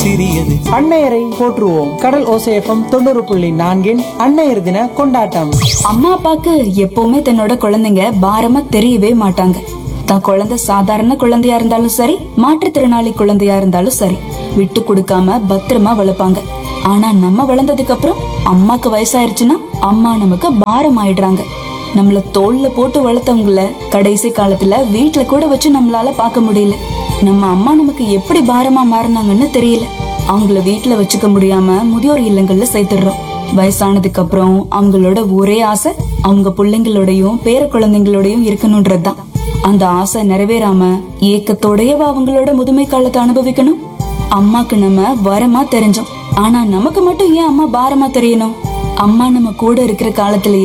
சிறியது. அன்னையரை போற்றுவோம். கடல் ஓசை எஃப்எம் 90.4 அன்னையர் தின கொண்டாட்டம். அம்மா அப்பாக்கு எப்பவுமே தன்னோட குழந்தைங்க பாரமா தெரியவே மாட்டாங்க. தான் குழந்தை சாதாரண குழந்தையா இருந்தாலும் சரி, மாற்றுத்திறனாளி குழந்தையா இருந்தாலும் சரி, விட்டு கொடுக்காம பத்திரமா வளர்ப்பாங்க. ஆனா நம்ம வளர்ந்ததுக்கு அப்புறம் அம்மாக்கு வயசாயிருச்சுன்னா அம்மா நமக்கு பாரம் ஆயிடுறாங்க. நம்மள தோல்ல போட்டு வளர்த்தவங்கள கடைசி காலத்துல வீட்டுல கூட வச்சு நம்மளால பார்க்க முடியல. நம்ம அம்மா நமக்கு எப்படி பாரமா மாறினாங்கன்னு தெரியல. அவங்கள வீட்டுல வச்சுக்க முடியாம முதியோர் இல்லங்கள்ல சேர்த்துடுறோம். வயசானதுக்கு அப்புறம் அவங்களோட ஒரே ஆசை அவங்க பிள்ளைங்களோடையும் பேர குழந்தைங்களோடையும் இருக்கணும்ன்றதுதான். அந்த ஆசை நிறைவேறாம ஏக்கத்தோடயவா அவங்களோட முதுமை காலத்தை அனுபவிக்கணும். அம்மாக்கு நம்ம வரமா தெரிஞ்சோம், ஆனா நமக்கு மட்டும் ஏன் அம்மா பாரமா தெரியணும்? அம்மா நம்ம கூட இருக்கிற காலத்திலேயே